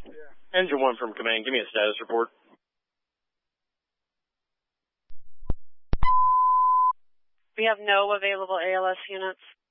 Engine 1 from command, give me a status report. We have no available ALS units.